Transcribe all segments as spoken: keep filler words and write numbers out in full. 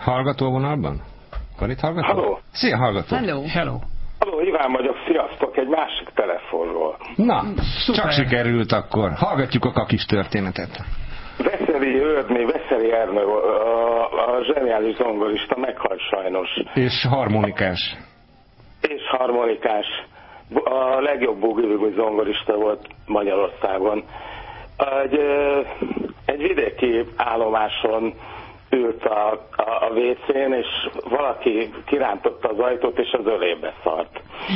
Hallgató vonalban? Karit hallgató? Halló. Szia, hallgató. Hello. Hello. Halló, Iván vagyok, sziasztok, egy másik telefonról. Na, Szuper. csak sikerült akkor. Hallgatjuk a kakis történetet. Veszeli Ördné, Veszeli Ernő, a, a zseniális zongorista meghalt sajnos. És harmonikás. És harmonikás. A legjobb boogie zongorista volt Magyarországon. Egy, egy vidéki állomáson ült a, a, a vécén, és valaki kirántotta az ajtót, és az ölébe szart.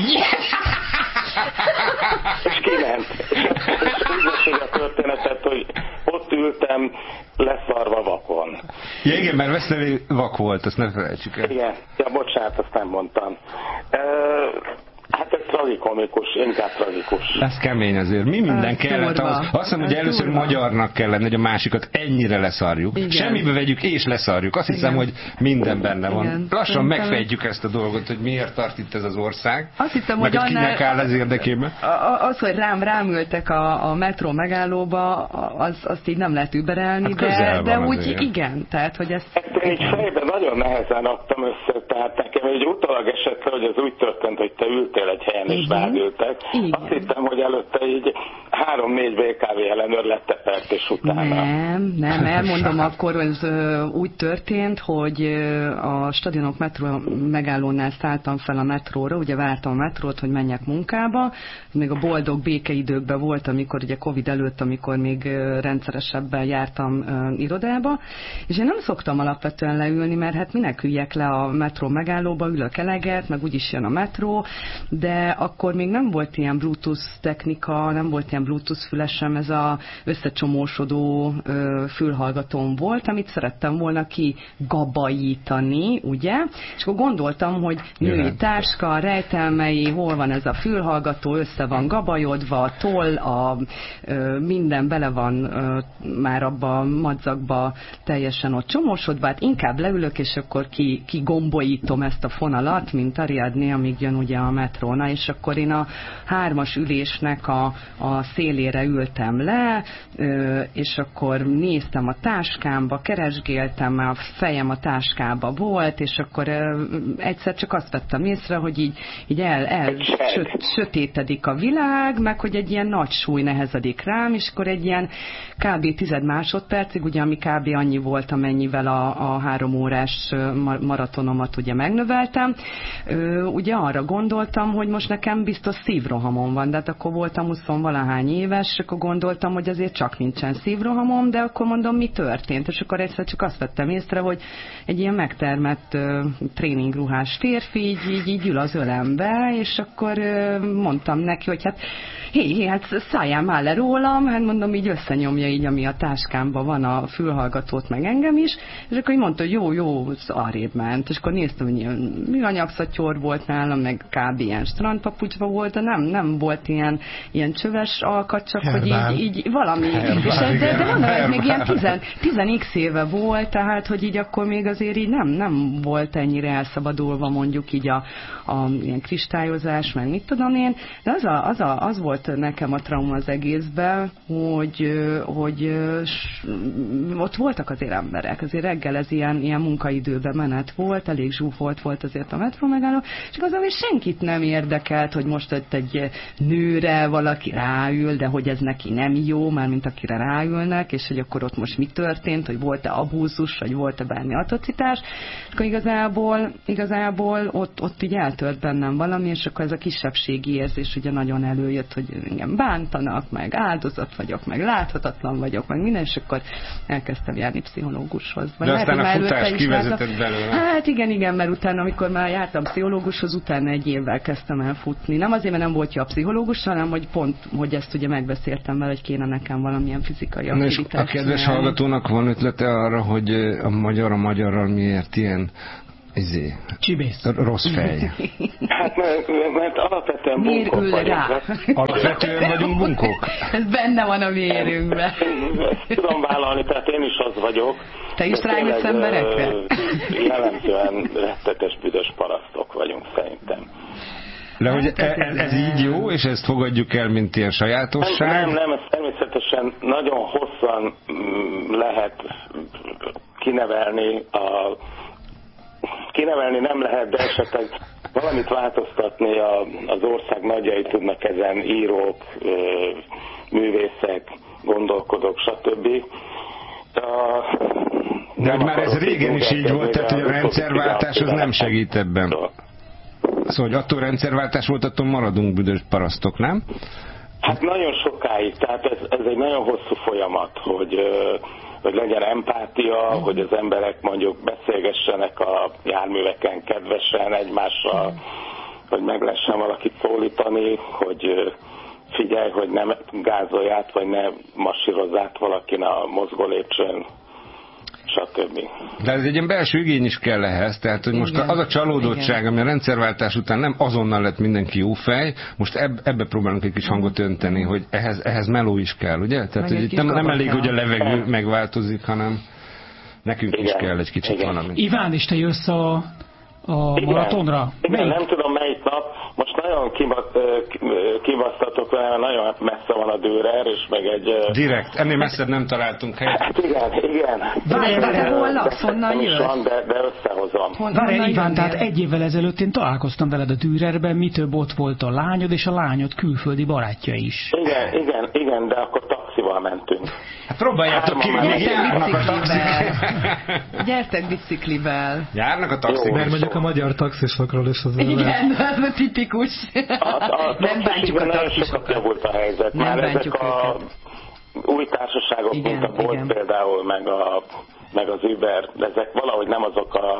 És kiment. És úgy veszik a történetet, hogy ott ültem leszarva vakon. Ja, igen, mert Veszeli vak volt, azt ne felejtsük el. Igen, ja, bocsánat, azt nem mondtam. E, hát ez tragikomikus, inkább tragikus. Ez kemény azért. Mi minden Ez kellett durva. ahhoz? Azt mondom, hogy Ez először durva. magyarnak kell lenni, hogy a másikat ennyire leszarjuk. Igen. Semmibe vegyük és leszarjuk. Azt hiszem, Igen. hogy minden benne van. Igen. Lassan Szerintem- megfejtjük ezt a dolgot, hogy miért tart itt ez az ország. Azt hittem, meg hogy hogy kinek annál- áll ez érdekében. A- a- Az, hogy rám rámültek a, a metró megállóba, az, azt így nem lehet überelni, Hát közel de, de van úgy azért. igen, tehát, hogy ezt... Ezt én így fejben nagyon nehezen adtam össze, tehát nekem egy utólag esett le, hogy ez úgy történt, hogy te ültél egy helyen és Igen. rád ültek. Igen. Azt hittem, hogy előtte így három-négy bé ká vé ellenőr lettepert, és utána... Nem, nem, elmondom, akkor ez ö, úgy történt, hogy ö, a Stadionok metró megállónál szálltam fel a metróra, ugye vártam a metrót, hogy menjek munkába, még a boldog békeidőkben volt, amikor ugye Covid előtt, amikor még ö, rendszeresebben jártam ö, irodába, és én nem szoktam alapvetően leülni, mert hát minek üljek le a metró megállóba, ülök eleget, meg úgyis jön a metró, de akkor még nem volt ilyen Bluetooth technika, nem volt ilyen Bluetooth fülesem, ez a összecsomósodó ö, fülhallgatóm volt, amit szerettem volna kigabajítani, ugye? És akkor gondoltam, hogy női Jöhet. táska, rejtelmei, hol van ez a fülhallgató, össze van gabajodva, a toll, a, ö, minden bele van ö, már abba a madzagba teljesen ott csomósodva, hát inkább leülök, és akkor ki, kigombolítom ezt a fonalat, mint Ariadné, amíg jön ugye a metróna, és akkor én a hármas ülésnek a, a szélére ültem le, ö, és akkor néztem a táskámba, keresgéltem, a fejem a táskába volt, és akkor ö, egyszer csak azt vettem észre, hogy így, így el, el söt, sötétedik a világ, meg hogy egy ilyen nagy súly nehezedik rám, és akkor egy ilyen kb. tized másodpercig, ugye ami kb. Annyi volt, amennyivel a, a három órás maratonomat ugye megnöveltem, ö, ugye arra gondoltam, hogy most nekem biztos szívrohamom van, de hát akkor voltam huszonvalahány éves, és akkor gondoltam, hogy azért csak nincsen szívrohamom, de akkor mondom, mi történt, és akkor egyszer csak azt vettem észre, hogy egy ilyen megtermett ö, tréningruhás férfi így, így, így ül az ölembe, és akkor ö, mondtam neki, hogy hát hé, hé, hát szálljál már le rólam, hát mondom, így összenyomja így, ami a táskámban van, a fülhallgatót, meg engem is, és akkor így mondta, hogy jó, jó, arrébb ment, és akkor néztem, hogy ilyen műanyagszatyor volt nálam, meg kb. Ilyen strandpapucsba volt, de nem, nem volt ilyen, ilyen csöves alkat, csak Herbál. hogy így, így valami, Herbál, és ez, de, de igen, mondom, ez még ilyen herbál. tizen x éve volt, tehát, hogy így akkor még azért így nem, nem volt ennyire elszabadulva mondjuk így a, a ilyen kristályozás, meg mit tudom én, de az, a, az, a, az volt nekem a trauma az egészben, hogy, hogy ott voltak azért emberek, azért reggel ez ilyen, ilyen munkaidőben menet volt, elég zsúfolt volt azért a metró megálló, és igazából senkit nem érdekelt, hogy most ott egy nőre valaki ráül, de hogy ez neki nem jó, már mint akire ráülnek, és hogy akkor ott most mi történt, hogy volt-e abúzus, vagy volt-e bármi atrocitás, és akkor igazából, igazából ott, ott így eltört bennem valami, és akkor ez a kisebbségi érzés ugye nagyon előjött, hogy engem bántanak, meg áldozat vagyok, meg láthatatlan vagyok, meg minden, és akkor elkezdtem járni pszichológushoz. De aztán a futás kivezetett belőle. Hát igen, igen, mert utána, amikor már jártam pszichológushoz, utána egy évvel kezdtem el futni. Nem azért, mert nem volt jó a pszichológus, hanem hogy pont, hogy ezt ugye megbeszéltem vele, hogy kéne nekem valamilyen fizikai aktivitást. A kedves csinálni. hallgatónak van ötlete arra, hogy a magyar a magyarral miért ilyen izé, Csibész. rossz fej. Hát mert, mert alapvetően Miért bunkók ül vagyunk. rá? Alapvetően vagyunk bunkók. Ez benne van a vérünkben. Ezt tudom vállalni, tehát én is az vagyok. Te is de rájössz tényleg, emberekre? ö, Jelentően rettetes büdös parasztok vagyunk szerintem. De hogy Hát ez ez, ez nem. így jó, és ezt fogadjuk el, mint ilyen Nem, sajátosság? nem, nem, ez természetesen nagyon hosszan mm, lehet kinevelni a kinevelni nem lehet, de esetleg valamit változtatni a, az ország nagyjai tudnak ezen, írók, művészek, gondolkodók, stb. A, de hogy már ez régen is így volt, tehát hogy a rendszerváltás az nem segít ebben. Szóval, hogy attól rendszerváltás volt, attól maradunk büdös parasztok, nem? Hát nagyon sokáig, tehát ez, ez egy nagyon hosszú folyamat, hogy, hogy legyen empátia, hogy az emberek mondjuk beszélgessenek a járműveken kedvesen egymással, hogy meg lehessen valakit szólítani, hogy figyelj, hogy nem gázolj át, vagy ne massírozz át valakin a mozgó lépcsőn, stb. De ez egy ilyen belső igény is kell ehhez, tehát hogy most igen, az a csalódottság, igen, ami a rendszerváltás után nem azonnal lett mindenki jó fej, most eb, ebbe próbálunk egy kis hangot önteni, hogy ehhez, ehhez meló is kell, ugye? Tehát hogy nem, nem elég, hogy a levegő megváltozik, hanem nekünk igen, is kell egy kicsit igen, valami. Iván, is te jössz a, a igen, maratonra? Igen, nem tudom melyik nap. Most nagyon kibasztatok vele, mert nagyon messze van a Dürer, és meg egy... Direkt, ennél messzebb nem találtunk helyet. Hát igen, igen. Várj, de hol laksz, honnan jössz? Van, de, de összehozom. Várj, Iván, tehát egy évvel ezelőtt én találkoztam veled a Dürerben, mi több ott volt a lányod, és a lányod külföldi barátja is. Igen, igen, igen, de akkor taxival mentünk. Hát próbáljátok ki, még járnak a taxik. Gyertek biciklivel. Járnak a taxik. Mert mondjuk a magyar taxisokról is az igen, ez a tipikus. A, a nem bántjuk a taxisokat. Javult a helyzet. Nem már ezek a őket. Új társaságok, igen, mint a Bolt például, meg, a, meg az Uber, de ezek valahogy nem azok a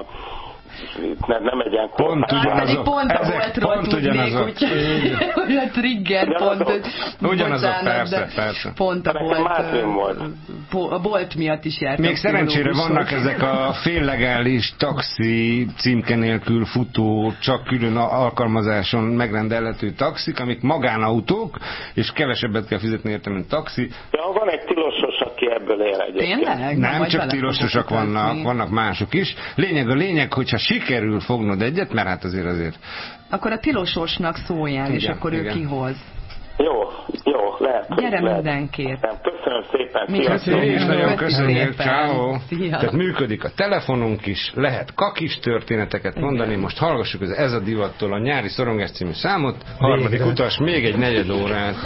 nem, nem egy ilyen pont ugyanazok. Pont a Boltról tudnék, hogy a trigger pont. Ugyanazok, persze, persze. Pont a Bolt, a Bolt miatt is jártam. Még szerencsére vannak ezek a féllegális taxi címke nélkül futó, csak külön alkalmazáson megrendelhető taxik, amik magánautók, és kevesebbet kell fizetni érte, mint taxi. Ja, van egy tilosos, aki ebből él egyébként. Tényleg? Nem, nem csak tilososak vannak, vannak mások is. Lényeg a lényeg, hogyha sikerül fognod egyet, mert hát azért azért... Akkor a tilososnak szóljál, igen, és akkor igen, ő kihoz. Jó, jó, lehet. Gyere mindenképp. Köszönöm szépen. Mi köszönjük, nagyon köszönjük. Ciao. Tehát működik a telefonunk is, lehet kakis történeteket mondani. Igen. Most hallgassuk az Ez a Divattól a Nyári Szorongás című számot. Harmadik utas, még egy negyed órát.